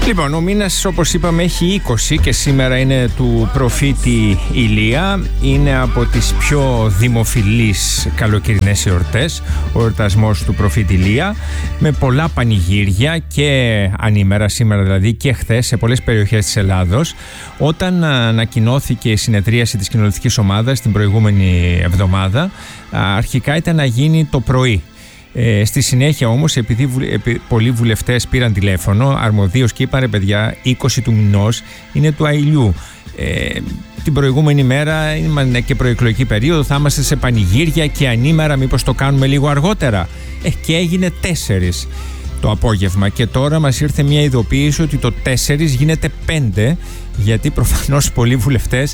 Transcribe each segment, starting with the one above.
Λοιπόν, ο μήνας, όπως είπαμε, έχει 20 και σήμερα είναι του προφήτη Ηλία. Είναι από τις πιο δημοφιλείς καλοκαιρινές εορτές, ο εορτασμός του προφήτη Ηλία, με πολλά πανηγύρια και ανήμερα, σήμερα δηλαδή και χθες, σε πολλές περιοχές της Ελλάδος. Όταν ανακοινώθηκε η συνεδρίαση της κοινοβουλευτικής ομάδας την προηγούμενη εβδομάδα, αρχικά ήταν να γίνει το πρωί. Στη συνέχεια όμως, επειδή πολλοί βουλευτές πήραν τηλέφωνο αρμοδίως και είπαν, ρε παιδιά, 20 του μηνός είναι του αηλιού. Την προηγούμενη μέρα και προεκλογική περίοδο, θα είμαστε σε πανηγύρια και ανήμερα, μήπως το κάνουμε λίγο αργότερα. Και έγινε 4 το απόγευμα και τώρα μας ήρθε μια ειδοποίηση ότι το 4 γίνεται 5, γιατί προφανώς πολλοί βουλευτές,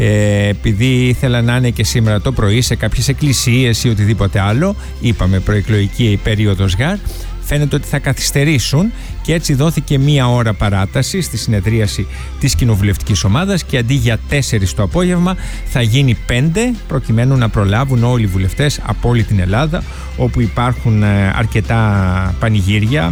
επειδή ήθελαν να είναι και σήμερα το πρωί σε κάποιες εκκλησίες ή οτιδήποτε άλλο, είπαμε προεκλογική περίοδος γάρ, φαίνεται ότι θα καθυστερήσουν και έτσι δόθηκε μία ώρα παράταση στη συνεδρίαση της κοινοβουλευτικής ομάδας και αντί για 4 το απόγευμα θα γίνει 5, προκειμένου να προλάβουν όλοι οι βουλευτές από όλη την Ελλάδα, όπου υπάρχουν αρκετά πανηγύρια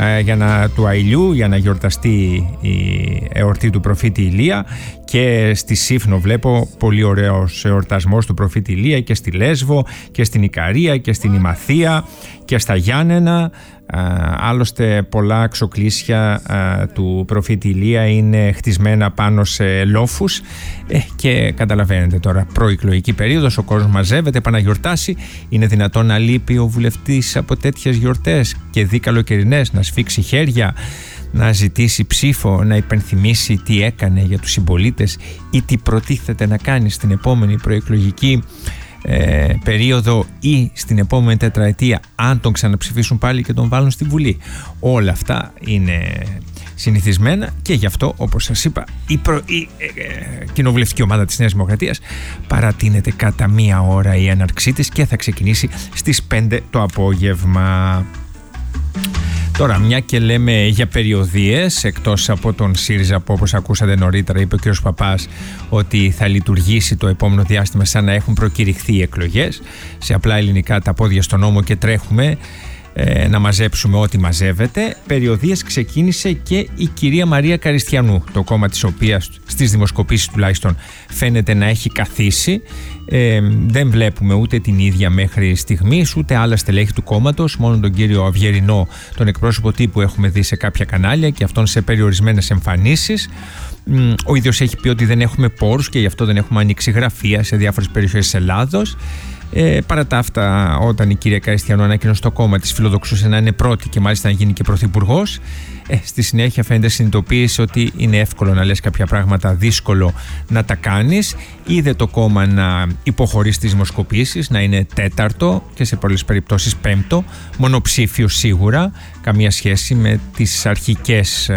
του αηλιού για να γιορταστεί η εορτή του προφήτη Ηλία. Και στη Σύφνο βλέπω πολύ ωραίος εορτασμός του προφήτη Ηλία, και στη Λέσβο και στην Ικαρία και στην Ημαθία και στα Γιάννενα. Άλλωστε πολλά ξοκλήσια του προφήτη Ηλία είναι χτισμένα πάνω σε λόφους και καταλαβαίνετε τώρα, προεκλογική περίοδος, ο κόσμος μαζεύεται, πάει να γιορτάσει. Είναι δυνατόν να λείπει ο βουλευτής από τέτοιες γιορτές και δει καλοκαιρινές, να σφίξει χέρια, να ζητήσει ψήφο, να υπενθυμίσει τι έκανε για τους συμπολίτες ή τι προτίθεται να κάνει στην επόμενη προεκλογική περίοδο ή στην επόμενη τετραετία, αν τον ξαναψηφίσουν πάλι και τον βάλουν στη Βουλή. Όλα αυτά είναι συνηθισμένα και γι' αυτό, όπως σας είπα, η κοινοβουλευτική ομάδα της Νέας Δημοκρατίας παρατείνεται κατά μία ώρα η έναρξή της και θα ξεκινήσει στις 5 το απόγευμα. Τώρα, μια και λέμε για περιοδίες, εκτός από τον ΣΥΡΙΖΑ που, όπως ακούσατε νωρίτερα, είπε ο κ. Παπάς ότι θα λειτουργήσει το επόμενο διάστημα σαν να έχουν προκηρυχθεί οι εκλογές. Σε απλά ελληνικά, τα πόδια στον ώμο και τρέχουμε να μαζέψουμε ό,τι μαζεύεται. Περιοδίες ξεκίνησε και η κυρία Μαρία Καριστιανού, το κόμμα της οποίας στις δημοσκοπήσεις τουλάχιστον φαίνεται να έχει καθίσει. Δεν βλέπουμε ούτε την ίδια μέχρι στιγμής, ούτε άλλα στελέχη του κόμματος, μόνο τον κύριο Αυγερινό, τον εκπρόσωπο τύπου, έχουμε δει σε κάποια κανάλια και αυτόν σε περιορισμένες εμφανίσεις. Ο ίδιος έχει πει ότι δεν έχουμε πόρους και γι' αυτό δεν έχουμε ανοίξει γραφεία σε διάφορες περιοχές της Ελλάδος. Παρά τα αυτά, όταν η κυρία Καριστιανού ανακοίνωσε το κόμμα της, φιλοδοξούσε να είναι πρώτη και μάλιστα να γίνει και πρωθυπουργός. Στη συνέχεια φαίνεται συνειδητοποίηση ότι είναι εύκολο να λες κάποια πράγματα, δύσκολο να τα κάνεις. Είδε το κόμμα να υποχωρεί στις δημοσκοπήσεις, να είναι 4ο και σε πολλές περιπτώσεις 5ο, μονοψήφιο σίγουρα, καμία σχέση με τις αρχικές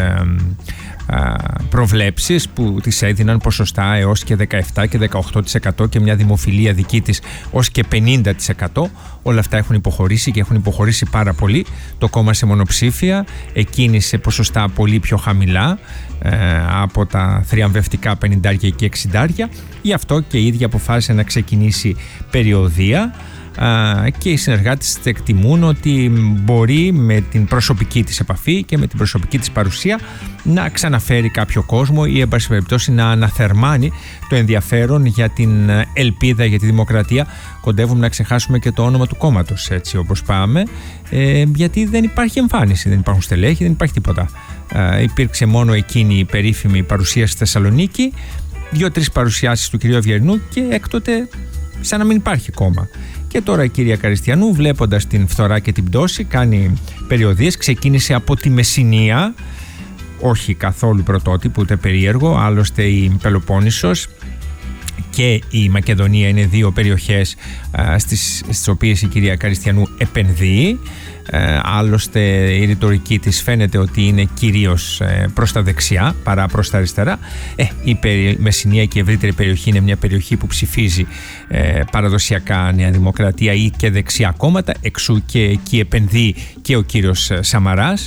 προβλέψεις που της έδιναν ποσοστά έως και 17 και 18% και μια δημοφιλία δική της ως και 50%. Όλα αυτά έχουν υποχωρήσει και έχουν υποχωρήσει πάρα πολύ. Το κόμμα σε μονοψήφια, εκείνη σε ποσοστά πολύ πιο χαμηλά από τα θριαμβευτικά 50 και 60. Γι' αυτό και η ίδια αποφάσισε να ξεκινήσει περιοδία. Και οι συνεργάτες εκτιμούν ότι μπορεί με την προσωπική της επαφή και με την προσωπική της παρουσία να ξαναφέρει κάποιο κόσμο ή εν πάση περιπτώσει να αναθερμάνει το ενδιαφέρον για την ελπίδα για τη δημοκρατία. Κοντεύουμε να ξεχάσουμε και το όνομα του κόμματος, έτσι όπως πάμε, γιατί δεν υπάρχει εμφάνιση, δεν υπάρχουν στελέχη, δεν υπάρχει τίποτα. Υπήρξε μόνο εκείνη η περίφημη παρουσία στη Θεσσαλονίκη, 2-3 παρουσιάσεις του κυρίου Αυγερινού και έκτοτε σαν να μην υπάρχει κόμμα. Και τώρα η κυρία Καριστιανού, βλέποντας την φθορά και την πτώση, κάνει περιοδίες. Ξεκίνησε από τη Μεσσηνία, όχι καθόλου πρωτότυπο ούτε περίεργο, άλλωστε η Πελοπόννησος και η Μακεδονία είναι 2 περιοχές στις οποίες η κυρία Καριστιανού επενδύει. Άλλωστε η ρητορική της φαίνεται ότι είναι κυρίως προς τα δεξιά παρά προς τα αριστερά. Η Μεσσηνία και η ευρύτερη περιοχή είναι μια περιοχή που ψηφίζει παραδοσιακά Νέα Δημοκρατία ή και δεξιά κόμματα, εξού και εκεί επενδύει και ο κύριος Σαμαράς.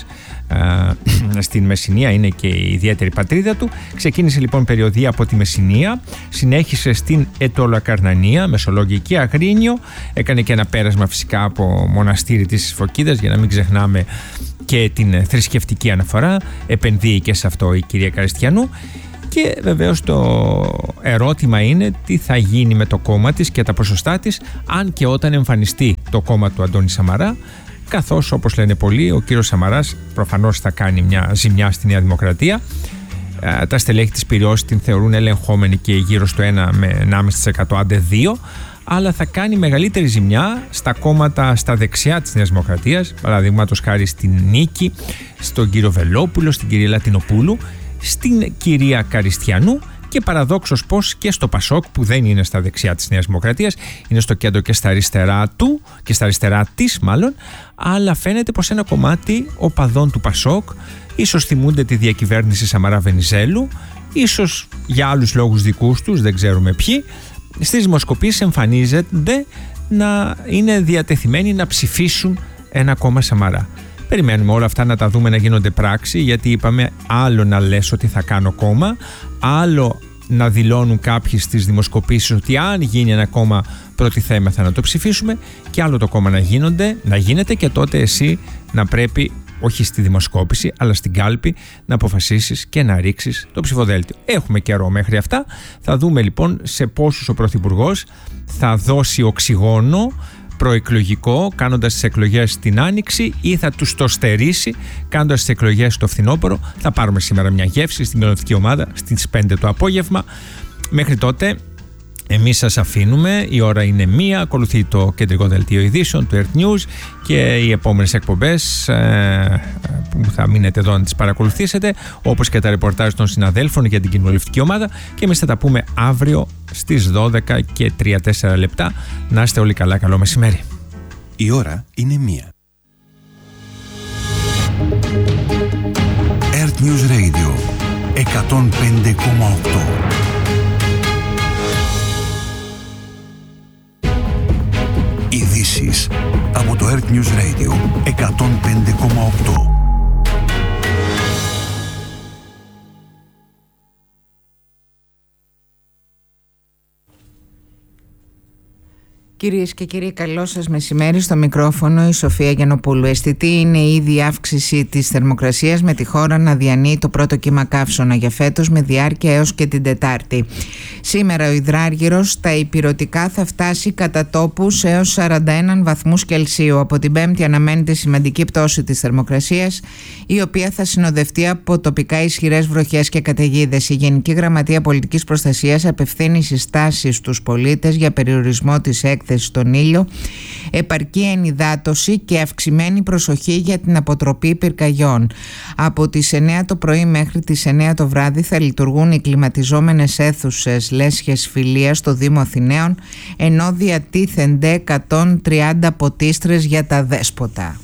στην Μεσσηνία, είναι και η ιδιαίτερη πατρίδα του. Ξεκίνησε λοιπόν περιοδεία από τη Μεσσηνία, συνέχισε στην Αιτωλακαρνανία, Μεσολογγική, Αγρίνιο, έκανε και ένα πέρασμα φυσικά από μοναστήρι της Φωκίδας, για να μην ξεχνάμε και την θρησκευτική αναφορά. Επενδύει και σε αυτό η κυρία Καριστιανού. Και βεβαίως το ερώτημα είναι τι θα γίνει με το κόμμα της και τα ποσοστά της, αν και όταν εμφανιστεί το κόμμα του Αντώνη Σαμαρά, καθώς όπως λένε πολλοί, ο κύριος Σαμαράς προφανώς θα κάνει μια ζημιά στη Νέα Δημοκρατία. Τα στελέχη της Πειραιώς την θεωρούν ελεγχόμενη και γύρω στο 1 με 1,5%, άντε 2%, αλλά θα κάνει μεγαλύτερη ζημιά στα κόμματα στα δεξιά της Νέας Δημοκρατίας, παραδείγματος χάρη στην Νίκη, στον κύριο Βελόπουλο, στην κυρία Λατινοπούλου, στην κυρία Καριστιανού και παραδόξως πως και στο Πασόκ, που δεν είναι στα δεξιά της Νέας Δημοκρατίας, είναι στο κέντρο και στα αριστερά του και στα αριστερά της μάλλον, αλλά φαίνεται πως ένα κομμάτι οπαδών του Πασόκ ίσως θυμούνται τη διακυβέρνηση Σαμαρά Βενιζέλου, ίσως για άλλους λόγους δικούς τους, δεν ξέρουμε ποιοι, στις δημοσκοπήσεις εμφανίζονται να είναι διατεθειμένοι να ψηφίσουν ένα κόμμα Σαμαρά. Περιμένουμε όλα αυτά να τα δούμε να γίνονται πράξη, γιατί είπαμε άλλο να λες ότι θα κάνω κόμμα, άλλο να δηλώνουν κάποιοι στις δημοσκοπήσεις ότι αν γίνει ένα κόμμα προτιθέμεθα να το ψηφίσουμε, και άλλο το κόμμα να γίνεται και τότε εσύ να πρέπει, όχι στη δημοσκόπηση αλλά στην κάλπη, να αποφασίσεις και να ρίξεις το ψηφοδέλτιο. Έχουμε καιρό μέχρι αυτά. Θα δούμε λοιπόν σε πόσους ο Πρωθυπουργός θα δώσει οξυγόνο προεκλογικό κάνοντας τις εκλογές την Άνοιξη ή θα τους το στερήσει κάνοντας τις εκλογές το φθινόπωρο. Θα πάρουμε σήμερα μια γεύση στην κοινωνική ομάδα στις 5 το απόγευμα. Μέχρι τότε εμείς σας αφήνουμε, η ώρα είναι 1, ακολουθεί το κεντρικό δελτίο ειδήσεων του Earth News και οι επόμενες εκπομπές που θα μείνετε εδώ να τις παρακολουθήσετε, όπως και τα ρεπορτάζ των συναδέλφων για την κοινοβουλευτική ομάδα, και εμείς θα τα πούμε αύριο στις 12 και 3-4 λεπτά. Να είστε όλοι καλά, καλό μεσημέρι. Η ώρα είναι 1. Earth News Radio 105,8. Ειδήσεις από το Earth News Radio 105,8. Κυρίες και κύριοι, καλό σας μεσημέρι. Στο μικρόφωνο η Σοφία Γιαννοπούλου. Αισθητή είναι ήδη η αύξηση της θερμοκρασίας, με τη χώρα να διανύει το πρώτο κύμα καύσωνα για φέτος, με διάρκεια έως και την Τετάρτη. Σήμερα ο υδράργυρος στα ηπειρωτικά θα φτάσει κατά τόπους έως 41 βαθμούς Κελσίου. Από την Πέμπτη αναμένεται σημαντική πτώση της θερμοκρασίας, η οποία θα συνοδευτεί από τοπικά ισχυρές βροχές και καταιγίδες. Η Γενική Γραμματεία Πολιτικής Προστασίας απευθύνει συστάσεις στους πολίτες για περιορισμό της έκθεσης στον ήλιο, επαρκή ενυδάτωση και αυξημένη προσοχή για την αποτροπή πυρκαγιών. Από τις 9 το πρωί μέχρι τις 9 το βράδυ θα λειτουργούν οι κλιματιζόμενες αίθουσες Λέσχες Φιλίας στο Δήμο Αθηναίων, ενώ διατίθενται 130 ποτίστρες για τα δέσποτα.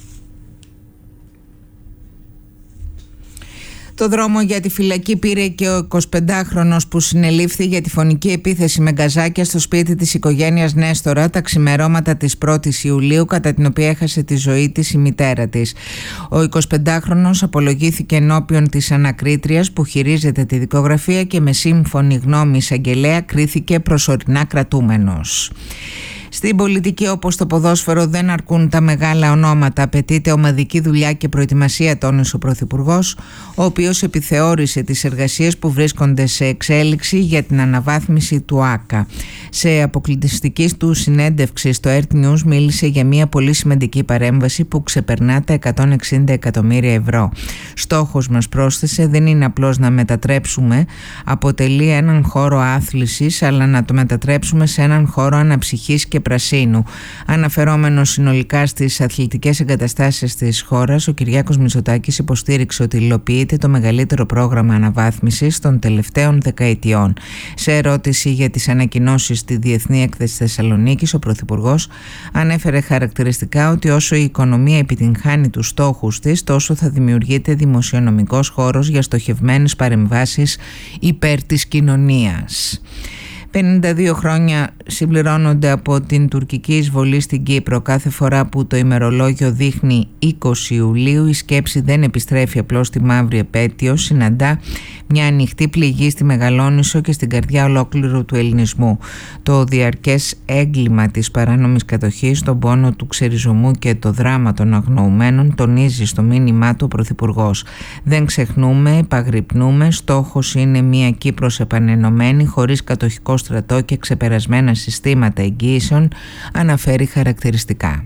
Το δρόμο για τη φυλακή πήρε και ο 25χρονος που συνελήφθη για τη φωνική επίθεση με γκαζάκια στο σπίτι της οικογένειας Νέστορα τα ξημερώματα της 1ης Ιουλίου, κατά την οποία έχασε τη ζωή της η μητέρα της. Ο 25χρονος απολογήθηκε ενώπιον της ανακρίτριας που χειρίζεται τη δικογραφία και με σύμφωνη γνώμη εισαγγελέα κρίθηκε προσωρινά κρατούμενος. Στην πολιτική, όπως το ποδόσφαιρο, δεν αρκούν τα μεγάλα ονόματα. Απαιτείται ομαδική δουλειά και προετοιμασία, τόνισε ο Πρωθυπουργός, ο οποίος επιθεώρησε τις εργασίες που βρίσκονται σε εξέλιξη για την αναβάθμιση του ΆΚΑ. Σε αποκλειστική του συνέντευξη στο Earth News μίλησε για μια πολύ σημαντική παρέμβαση που ξεπερνά τα 160 εκατομμύρια ευρώ. Στόχος μας, πρόσθεσε, δεν είναι απλώς να μετατρέψουμε αποτελεί έναν χώρο άθλησης, αλλά να το μετατρέψουμε σε έναν χώρο αναψυχής και πρασίνου. Αναφερόμενος συνολικά στις αθλητικές εγκαταστάσεις της χώρας, ο Κυριάκος Μητσοτάκης υποστήριξε ότι υλοποιείται το μεγαλύτερο πρόγραμμα αναβάθμισης των τελευταίων δεκαετιών. Σε ερώτηση για τις ανακοινώσεις στη Διεθνή Έκθεση Θεσσαλονίκης, ο Πρωθυπουργός ανέφερε χαρακτηριστικά ότι όσο η οικονομία επιτυγχάνει τους στόχους της, τόσο θα δημιουργείται δημοσιονομικός χώρος για στοχευμένες παρεμβάσεις υπέρ της κοινωνίας. 52 χρόνια συμπληρώνονται από την τουρκική εισβολή στην Κύπρο. Κάθε φορά που το ημερολόγιο δείχνει 20 Ιουλίου, η σκέψη δεν επιστρέφει απλώς στη μαύρη επέτειο, συναντά μια ανοιχτή πληγή στη Μεγαλόνισσο και στην καρδιά ολόκληρου του ελληνισμού. Το διαρκές έγκλημα της παράνομης κατοχής, τον πόνο του ξεριζωμού και το δράμα των αγνοουμένων τονίζει στο μήνυμά του ο Πρωθυπουργός. Δεν ξεχνούμε, επαγρυπνούμε, στόχος είναι μια Κύπρος επανενωμένη, χωρίς κατοχικό στρατό και ξεπερασμένα συστήματα εγγύησεων, αναφέρει χαρακτηριστικά.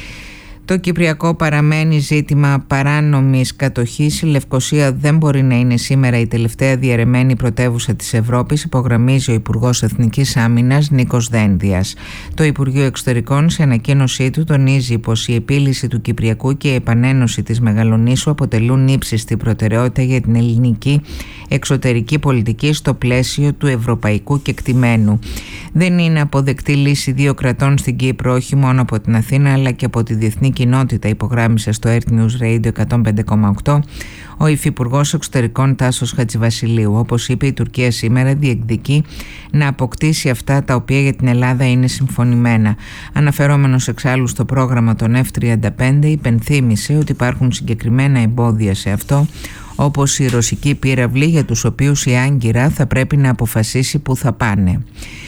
Το Κυπριακό παραμένει ζήτημα παράνομης κατοχής. Η Λευκοσία δεν μπορεί να είναι σήμερα η τελευταία διαιρεμένη πρωτεύουσα της Ευρώπης, υπογραμμίζει ο Υπουργός Εθνικής Άμυνας Νίκος Δένδιας. Το Υπουργείο Εξωτερικών σε ανακοίνωσή του τονίζει πως η επίλυση του Κυπριακού και η επανένωση της Μεγαλονήσου αποτελούν ύψιστη προτεραιότητα για την ελληνική εξωτερική πολιτική στο πλαίσιο του ευρωπαϊκού κεκτημένου. Δεν είναι αποδεκτή λύση δύο κρατών στην Κύπρο, όχι μόνο από την Αθήνα αλλά και από τη διεθνή κοινότητα, υπογράμμισε στο Earth News Radio 105,8 ο Υφυπουργός Εξωτερικών Τάσος Χατζηβασιλείου. Όπως είπε, η Τουρκία σήμερα διεκδικεί να αποκτήσει αυτά τα οποία για την Ελλάδα είναι συμφωνημένα. Αναφερόμενος εξάλλου στο πρόγραμμα των F-35, υπενθύμησε ότι υπάρχουν συγκεκριμένα εμπόδια σε αυτό, όπως η ρωσική πύραυλη, για τους οποίους η Άγκυρα θα πρέπει να αποφασίσει που θα πάνε.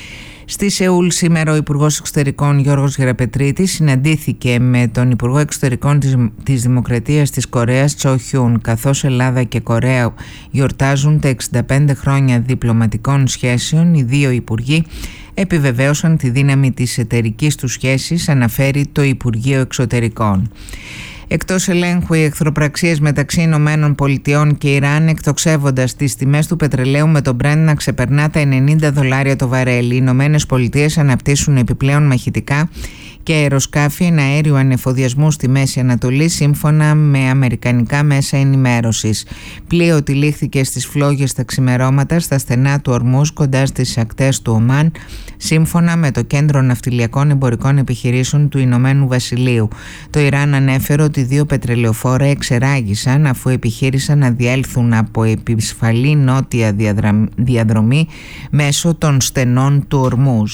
Στη Σεούλ σήμερα ο Υπουργός Εξωτερικών Γιώργος Γεραπετρίτης συναντήθηκε με τον Υπουργό Εξωτερικών της Δημοκρατίας της Κορέας Τσο Χιούν. Καθώς Ελλάδα και Κορέα γιορτάζουν τα 65 χρόνια διπλωματικών σχέσεων, οι δύο υπουργοί επιβεβαίωσαν τη δύναμη της εταιρικής τους σχέσης, αναφέρει το Υπουργείο Εξωτερικών. Εκτός ελέγχου, οι εχθροπραξίες μεταξύ Ηνωμένων Πολιτειών και Ιράν, εκτοξεύοντας τις τιμές του πετρελαίου με το Brent να ξεπερνά τα $90 το βαρέλι. Οι Ηνωμένες Πολιτείες αναπτύσσουν επιπλέον μαχητικά και αεροσκάφη εναέριου ανεφοδιασμού στη Μέση Ανατολή, σύμφωνα με αμερικανικά μέσα ενημέρωσης. Πλοίο τυλίχθηκε στις φλόγες στα ξημερώματα στα στενά του Ορμούζ κοντά στις ακτές του Ομάν, σύμφωνα με το Κέντρο Ναυτιλιακών Εμπορικών Επιχειρήσεων του Ηνωμένου Βασιλείου. Το Ιράν ανέφερε ότι δύο πετρελαιοφόρα εξεράγησαν αφού επιχείρησαν να διέλθουν από επισφαλή νότια διαδρομή μέσω των στενών του Ορμούζ.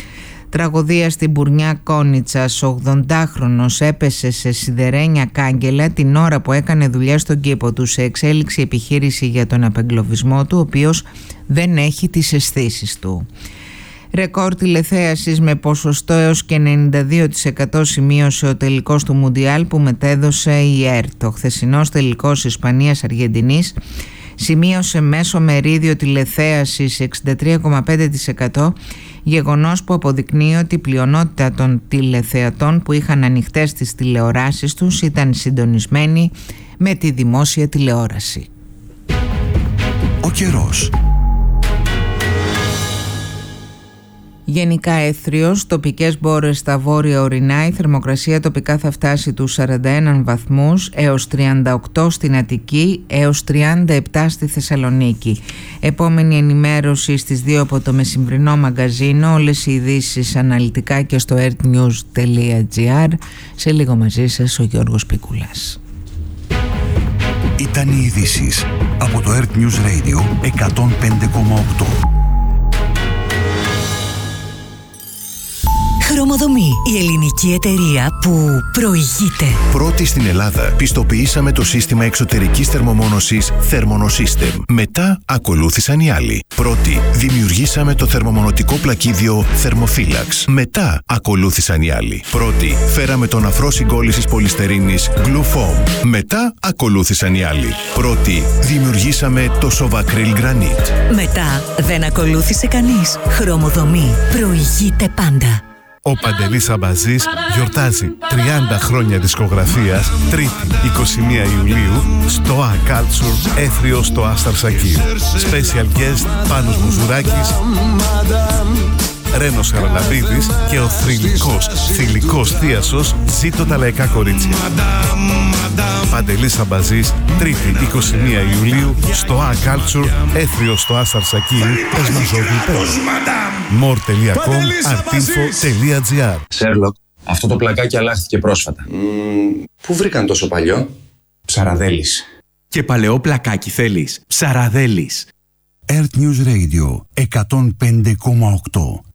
Τραγωδία στην Μπουρνιά Κόνιτσας. Ο 80χρονος έπεσε σε σιδερένια κάγκελα την ώρα που έκανε δουλειά στον κήπο του, σε εξέλιξη επιχείρηση για τον απεγκλωβισμό του, ο οποίος δεν έχει τις αισθήσεις του. Ρεκόρ τηλεθέασης με ποσοστό έως και 92% σημείωσε ο τελικός του Μουντιάλ που μετέδωσε η ΕΡΤ. Ο χθεσινός τελικός Ισπανίας-Αργεντινής σημείωσε μέσο μερίδιο τηλεθέασης 63,5%, γεγονός που αποδεικνύει ότι η πλειονότητα των τηλεθεατών που είχαν ανοιχτές τις τηλεοράσεις τους ήταν συντονισμένοι με τη δημόσια τηλεόραση. Ο καιρός. Γενικά έθριος, τοπικές μπόρες στα βόρεια ορεινά, η θερμοκρασία τοπικά θα φτάσει τους 41 βαθμούς έως 38 στην Αττική, έως 37 στη Θεσσαλονίκη. Επόμενη ενημέρωση στις 2 από το μεσημβρινό μαγκαζίνο, όλες οι ειδήσεις αναλυτικά και στο earthnews.gr. Σε λίγο μαζί σας ο Γιώργος Πικουλάς. Ήταν οι ειδήσεις από το Earth News Radio 105,8. Χρωμοδομή, η ελληνική εταιρεία που προηγείται. Πρώτη στην Ελλάδα, πιστοποιήσαμε το σύστημα εξωτερικής θερμομόνωσης Thermonosystem. Μετά ακολούθησαν οι άλλοι. Πρώτη, δημιουργήσαμε το θερμομονωτικό πλακίδιο Thermophilax. Μετά ακολούθησαν οι άλλοι. Πρώτη, φέραμε τον αφρό συγκόλλησης πολυστερίνης Glufoam. Μετά ακολούθησαν οι άλλοι. Πρώτη, δημιουργήσαμε το Sovacryl Granite. Μετά δεν ακολούθησε κανείς. Χρωμοδομή, προηγείται πάντα. Ο Παντελής Αμπαζής γιορτάζει 30 χρόνια δισκογραφίας, Τρίτη 21 Ιουλίου στο A Culture, Έθριο στο Άσταρ Σακύρ. Special guest Πάνος Μουζουράκης, Ρένος Χαραλαμπίδης και ο θηλυκός θίασος Ζήτω τα λαϊκά κορίτσια. Παντελής Αμπαζής, Τρίτη 21 Ιουλίου στο A Culture, Έθριο στο Άσταρ Σακύρ, Πεσμαζόγλου. more.com, artinfo.gr. Σέρλοκ, αυτό το πλακάκι αλλάχθηκε πρόσφατα. Πού βρήκαν τόσο παλιό? Ψαραδέλης. Και παλαιό πλακάκι θέλεις? Ψαραδέλης. Earth News Radio 105,8.